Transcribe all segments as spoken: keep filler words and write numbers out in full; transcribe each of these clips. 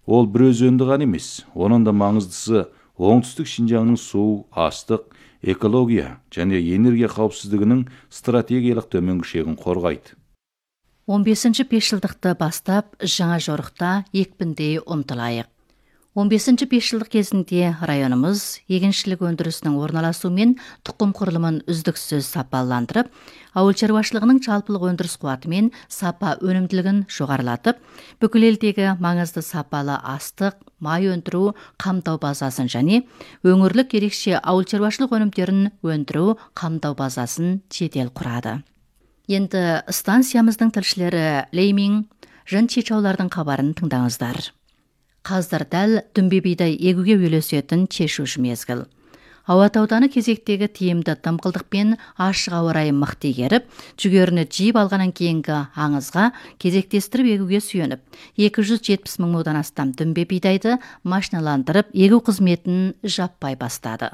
Ол бір өзенді ғана емес, оның да маңыздысы оңтүстік Шинжаңның су, астық, экология және энергия қауіпсіздігінің стратегиялық төменгі шегін қорғайды. он бесінші бесжылдықты бастап жаңа жорықта екпіндей ұмтылайық. он бесінші бесжылдық кезінде районымыз егіншілік өндірісінің орналасуымен тұқым құрылымын үздіксіз сапаландырып, ауыл шаруашылығының жалпылық өндіріс қуаты мен сапа өнімділігін жоғарылатып, бүкіл елдегі маңызды сапалы астық, май өндіру, қамтау базасын және өңірлік ерекше ауыл шаруашылық өнімдерін өндіру, қамтау базасын жедел құрады. Енді станциямыздың тілшілері Леймин, Жын Чечаулардың хабарын тыңдаңыздар. Қазір дәл дүмбе бидай егуге үйлесетін шешуші мезгіл. Ауат ауданы кезектегі тиімді тымқылдық пен ашық ауа райы мықты игеріп, жүгеріні жиып алғаннан кейінгі аңызға кезектестіріп егуге сүйеніп, екі жүз жетпіс мың мыңнан астам дүмбе бидайды машиналандырып, егу қызметін жаппай бастады.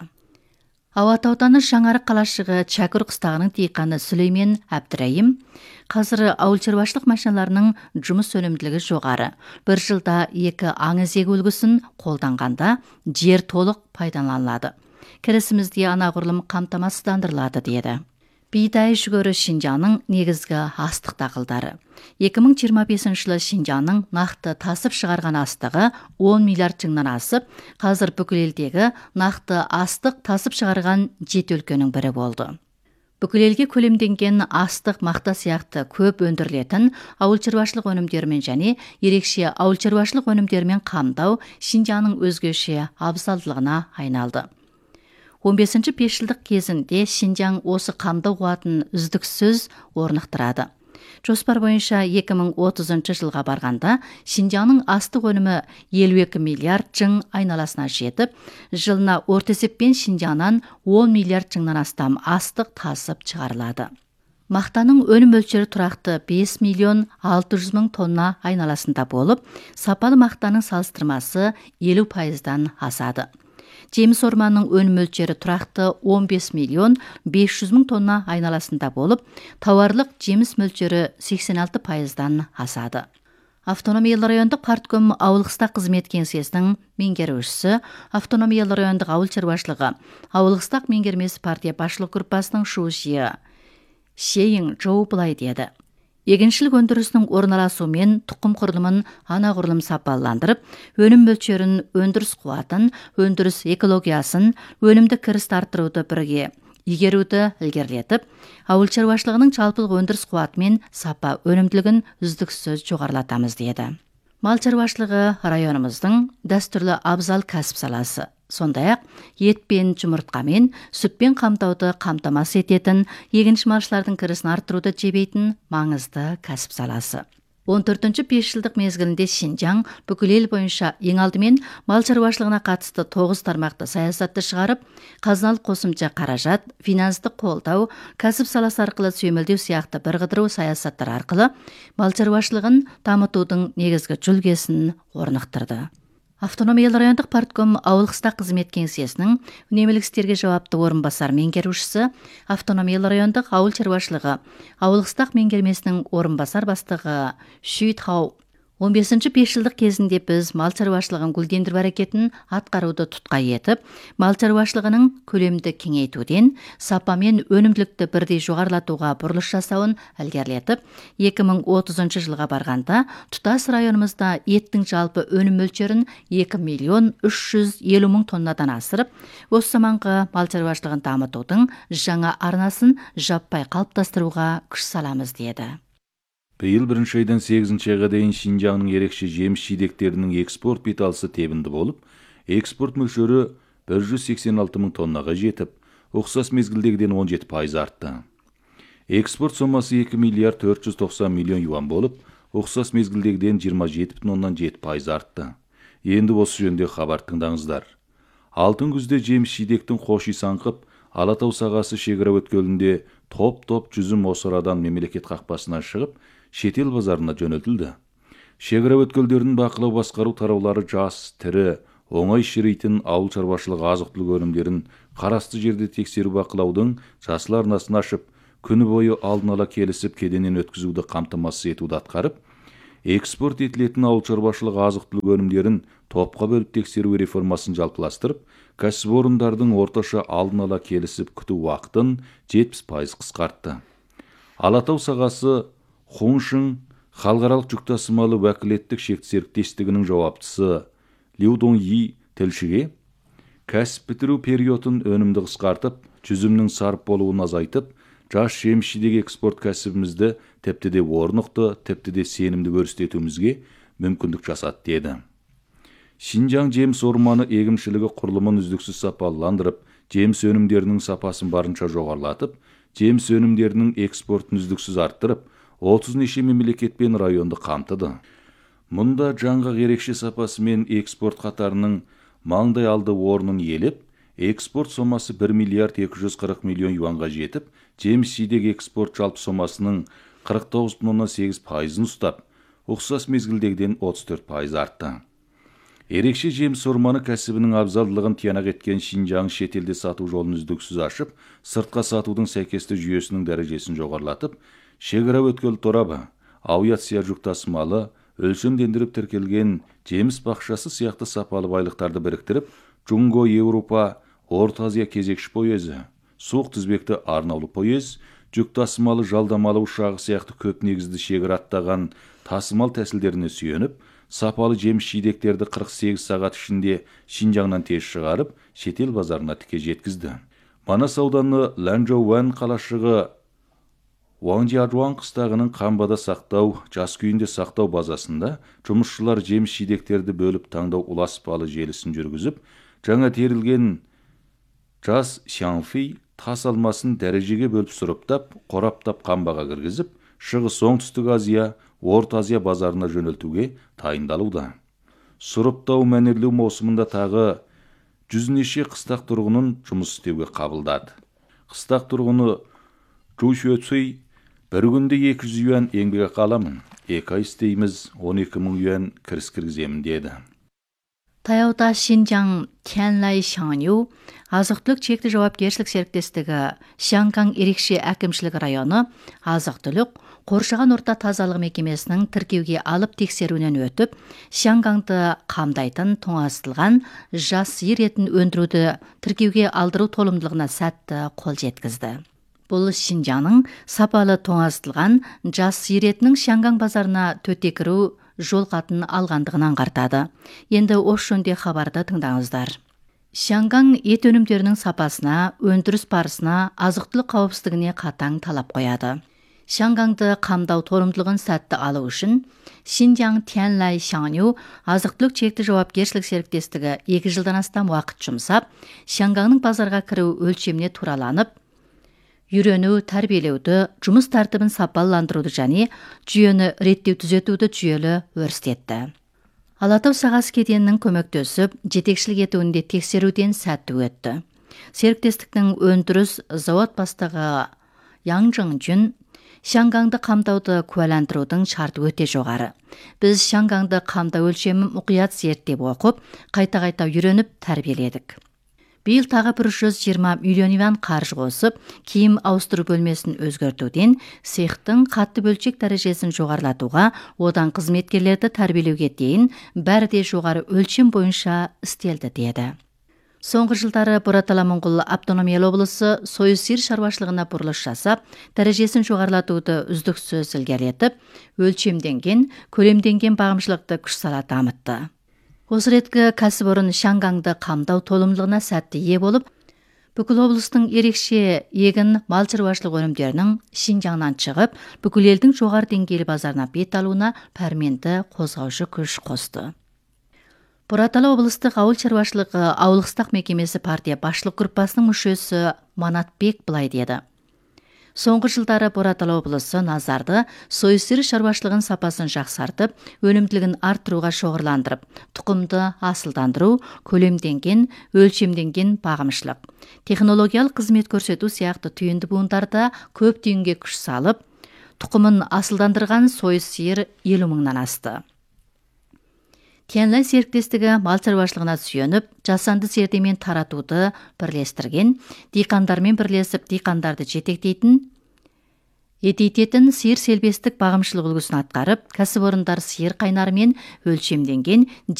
Ауат ауданы Жаңарық қалашығы Чакыр қыстағының диқаны Сүлеймен Әбдірайым қазір ауыл шаруашылық машиналарының жұмыс өнімділігі жоғары. Бір жылда екі аңыз егу үлгісін қолданғанда жер толық пайдаланылады. Кірісімізде анағұрлым қамтамасыздандырылады деді. Бидай жүгері Шинжаңның негізгі астық дақылдары. екі мың жиырма бесінші жылы Шинжаңның нақты тасып шығарған астығы он миллиард теңгеден асып, қазір бүкіл елдегі нақты астық тасып шығарған жеті өлкенің бірі болды. Бүкіл елге көлемденген астық, мақта сияқты көп өндірілетін ауыл шаруашылық өнімдерімен және ерекше ауыл шаруашылық өнімдерімен қамтау Шинжаңның өзгеше абзалдылығына айналды. он бесінші бесжылдық кезінде Шинжаң осы қамтау қуатын үздіксіз орнықтырады. Жоспар бойынша екі мың отызыншы жылға барғанда Шинжаңның астық өнімі елу екі миллиард жың айналасына жетіп, жылына орта есеппен Шинжаңнан он миллиард жыңнан астам астық тасып шығарылады. Мақтаның өнім мөлшері тұрақты бес миллион алты жүз мың тонна айналасында болып, сапалы мақтаның салыстырмасы елу пайыздан асады. Жеміс орманның өнім мөлшері тұрақты он бес миллион бес жүз мың тонна айналасында болып, тауарлық жеміс мөлшері сексен алты пайыздан асады. Автономиялы райондық партком ауыл қыстақ қызмет кеңсесінің меңгерушісі, Автономиялы райондық ауыл шаруашылығы ауыл қыстақ меңгермесі партия басшылық группасының шушия Шейін Жоу былай деді. Егіншілік өндірісінің орналасуымен тұқым құрылымын анағұрлым сапаландырып, өнім мөлшерін, өндіріс қуатын, өндіріс экологиясын, өнімді кірісті арттыруды бірге игеруді ілгерілетіп, ауыл шаруашылығының жалпылық өндіріс қуаты мен сапа өнімділігін үздіксіз жоғарылатамыз деді. Мал шаруашылығы районымыздың дәстүрлі абзал кәсіп саласы. Сондай-ақ ет пен жұмыртқамен, сүтпен қамтауды қамтамасыз ететін, егінші малшылардың кірісін арттыруды жебейтін маңызды кәсіп саласы. он төртінші бесжылдық мезгілінде Шинжаң бүкіл ел бойынша ең алдымен мал шаруашылығына қатысты тоғыз тармақты саясатты шығарып, қазыналық қосымша қаражат, финанстық қолдау, кәсіп саласы арқылы сүйемелдеу сияқты бірқыдыру саясаттар арқылы мал шаруашылығын дамытудың негізгі жүлгесін орнықтырды. Автономиялы райондық партком ауыл қыстақ қызмет кеңсесінің үнемілік істерге жауапты орынбасар меңгерушісі, Автономиялы райондық ауыл шаруашылығы ауыл қыстақ меңгермесінің орынбасар бастығы Шүйт-Хау. он бесінші бесжылдық кезінде біз мал шаруашылығын гүлдендіру әрекетін атқаруды тұтқа етіп, мал шаруашылығының көлемді кеңейтуден сапа мен өнімділікті бірдей жоғарылатуға бұрылыс жасауын ілгерілетіп, екі мың отызыншы жылға барғанда тұтас районымызда еттің жалпы өнім мөлшерін екі миллион үш жүз елу мың тоннадан асырып, осы заманғы мал шаруашылығын дамытудың жаңа арнасын жаппай қалыптастыруға күш саламыз деді. Биыл бірінші айдан сегізінші айға дейін Шинжаңның ерекше жеміс жидектерінің экспорт беталысы тебінді болып, экспорт мөлшері бір жүз сексен алты мың тоннаға жетіп, ұқсас мезгілдегіден он жеті пайыз артты. Экспорт сомасы екі миллиард төрт жүз тоқсан миллион юан болып, ұқсас мезгілдегіден жиырма жеті бүтін оннан жеті пайыз артты. Енді осы жөнде хабар тыңдаңыздар. Алтын күзде жеміс жидектің қоши саңқып, Алатау сағасы шекара өткелінде топ-топ жүзім осы арадан мемлекет қақпасына шығып, шетел базарына жөнелтілді. Шекара өткелдерінің бақылау басқару тараулары жас, тірі, оңай шірейтін ауыл шаруашылығы азық-түлік өнімдерін қарасты жерде тексеру бақылаудың жасыл арнасын ашып, күні бойы алдын ала келісіп кеденнен өткізуді қамтамасыз етуді атқарып, экспорт етілетін ауыл шаруашылық азық-түлік өнімдерін топқа бөліп тексеру реформасын жалпыластырып, кәсіпорындардың орташа алдын ала келісіп күту уақытын жетпіс пайыз қысқартты. Алатау сағасы Хуншың халықаралық жүк тасымалы уәкілеттік шекті серіктестігінің жауаптысы Лю Доньи тілшіге кәсіп бітіру периодын өнімді қысқартып, жүзімнің сарып болуын азайтып, жас жеміс-жидек экспорт кәсібімізді тіпті де орнықты, тіпті де сенімді көрсетуімізге мүмкіндік жасады деді. Шинжаң жеміс орманы егіншілігі құрылымын үздіксіз сапаландырып, жеміс өнімдерінің сапасын барынша жоғарылатып, жеміс өнімдерінің экспортын үздіксіз арттырып, отыз неше мемлекет пен районды қамтыды. Мұнда жаңғақ ерекше сапасымен экспорт қатарының маңдай алды орнын иелеп, экспорт сомасы бір миллиард екі жүз қырық миллион юанға жетіп, жеміс-жидек экспорт жалпы сомасының қырық тоғыз бүтін оннан сегіз пайызын ұстап, ұқсас мезгілдегіден отыз төрт пайыз артты. Ерекше жеміс орманы кәсібінің абзалдылығын тиянақ еткен Шинжаң шетелде сату жолын үздіксіз ашып, сыртқа сатудың сәйкесті жүйесінің дәрежесін жоғарылатып, шекара өткел торабы, авиация жүк тасымалы, өлшемдендіріп тіркелген жеміс бақшасы сияқты сапалы байлықтарды біріктіріп, Джунго Еуропа, Орта Азия кезекші пойызы, суық тізбекті арнаулы пойыз, жүк тасымалы жалдамалы ұшағы сияқты көп негізді шекара аттаған тасымал тәсілдеріне сүйеніп, сапалы жеміс-жидектерді қырық сегіз сағат ішінде Шинжаңнан тез шығарып, шетел базарына тіке жеткізді. Манас ауданы Ланчжоуан қалашығы Уаңжиажуан қыстағының қамбада сақтау, жас күйінде сақтау базасында жұмысшылар жеміс-жидектерді бөліп таңдау ұласпалы желісін жүргізіп, жаңа терілген жас Шанфи тас алмасын дәрежеге бөліп сұрыптап, қораптап қамбаға кіргізіп, шығыс оңтүстік Азия, Орта Азия базарына жөнелтуге тайындалуда. Сұрыптау мәнерлеу маусымында тағы жүз неше қыстақ тұрғынын жұмыс істеуге қабылдады. Қыстақ тұрғыны Чу Шуэцүй бір күнде екі жүз юан еңбек аламын, екі ай істейміз, он екі мың юан кіріс кіргіземін деді. Таяуда Шинжаң Тянлай Шаңю азық-түлік шекті жауапкершілік серіктестігі Шаңгаң ерекше әкімшілік районы азық-түлік қоршаған орта тазалық мекемесінің тіркеуге алып тексеруінен өтіп, Шаңгаңды қамдайтын тоңазытылған жас сиыр етін өндіруді тіркеуге алдыру толымдылығына сәтті қол жеткізді. Бұл Шинжаңның сапалы тоңазытылған жас сиыр етінің Шаңгаң базарына төте кіру жол қатын алғандығын аңғартады. Енді осы жөнде хабарды тыңдаңыздар. Шаңгаң ет өнімдерінің сапасына, өндіріс барысына, азық-түлік қауіпсіздігіне қатаң талап қояды. Шаңгаңды қамдау толымдылығын сәтті алу үшін Шинжаң Тянлай Шаңю азық-түлік шекті жауапкершілік серіктестігі екі жылдан астам уақыт жұмсап, Шаңгаңның базарға кіру өлшеміне тураланып, үйрену, тәрбиелеуді, жұмыс тәртібін сапаландыруды және жүйені реттеу түзетуді жүйелі өрістетті. Алатау сағасы кеденінің көмектесіп, жетекшілік етуінде тексеруден сәтті өтті. Серіктестіктің өндіріс завод бастығы Яң Жың Шаңгаңды қамдауды куәландырудың шарты өте жоғары. Біз Шаңгаңды қамдау өлшемін мұқият зерттеп оқып, қайта-қайта үйреніп тәрбиеледік. Биыл тағы бір жүз жиырма миллион юан қаржы қосып, киім ауыстыру бөлмесін өзгертуден, цехтың қатты бөлшек дәрежесін жоғарылатуға, одан қызметкерлерді тәрбиелеуге дейін бәрі де жоғары өлшем бойынша істелді деді. Соңғы жылдары Бұратала Моңғол автономиялы облысы сойыс сиыр шаруашылығына бұрылыс жасап, дәрежесін жоғарылатуды үздіксіз ілгерілетіп, өлшемденген, көлемденген бағымшылықты күш сала дамытты. Осы реткі кәсіпорын Шаңгаңды қамдау толымдылығына сәтті ие болып, бүкіл облыстың ерекше егін мал шаруашылық өнімдерінің Шинжаңнан шығып, бүкіл елдің жоғары деңгейлі базарына бет алуына пәрменді қозғаушы күш қосты. Бұратала облыстық ауыл шаруашылығы ауылдық стақ мекемесі партия басшылық группасының мүшесі Манатбек былай деді. Соңғы жылдары Бұратала облысы назарды сойыс сиыр шаруашылығын сапасын жақсартып, өнімділігін арттыруға шоғырландырып, тұқымды асылдандыру, көлемденген, өлшемденген бағымшылық, технологиялық қызмет көрсету сияқты түйінді буындарда көп түйінге күш салып, тұқымын асылдандырған сойыс сиыр елу мыңнан асты. Тянлай серіктестігі мал шаруашылығына сүйеніп, жасанды зердемен таратуды бірлестірген, диқандармен бірлесіп диқандарды жетектейтін Етейтетін сиыр селбестік бағымшылық үлгісін атқарып, кәсіпорындар сиыр қайнарымен өлшемденген